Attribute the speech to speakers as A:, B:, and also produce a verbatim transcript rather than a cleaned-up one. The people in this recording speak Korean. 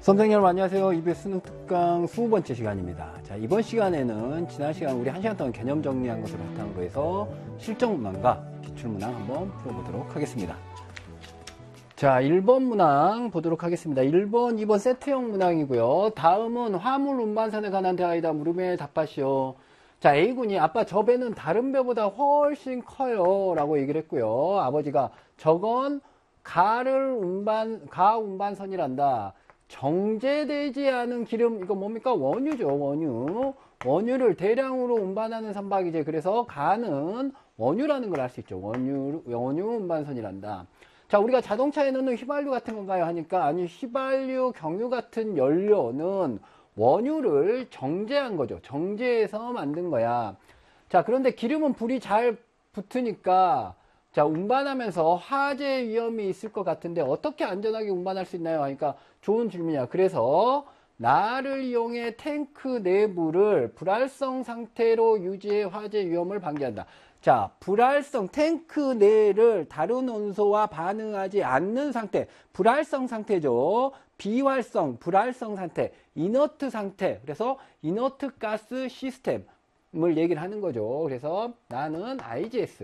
A: 선생님 여러분 안녕하세요. 이비에스 수능 특강 이십 번째 시간입니다. 자, 이번 시간에는 지난 시간 우리 한 시간 동안 개념 정리한 것을 바탕으로 해서 실전 문항과 기출 문항 한번 풀어보도록 하겠습니다. 자, 일 번 문항 보도록 하겠습니다. 일 번, 이 번 세트형 문항이고요. 다음은 화물 운반선에 관한 대화이다. 물음에 답하시오. 자, A군이 아빠 저 배는 다른 배보다 훨씬 커요 라고 얘기를 했고요. 아버지가 저건 가를 운반, 가 운반선이란다. 정제되지 않은 기름, 이거 뭡니까? 원유죠, 원유. 원유를 대량으로 운반하는 선박이지. 그래서 가는 원유라는 걸 알 수 있죠. 원유, 원유 운반선이란다. 자, 우리가 자동차에 넣는 휘발유 같은 건가요? 하니까, 아니, 휘발유, 경유 같은 연료는 원유를 정제한 거죠. 정제해서 만든 거야. 자, 그런데 기름은 불이 잘 붙으니까, 자, 운반하면서 화재 위험이 있을 것 같은데 어떻게 안전하게 운반할 수 있나요? 하니까 좋은 질문이야. 그래서 나를 이용해 탱크 내부를 불활성 상태로 유지해 화재 위험을 방지한다. 자, 불활성 탱크 내를 다른 온소와 반응하지 않는 상태, 불활성 상태죠. 비활성, 불활성 상태, 이너트 상태. 그래서 이너트 가스 시스템을 얘기를 하는 거죠. 그래서 나는 아이지에스.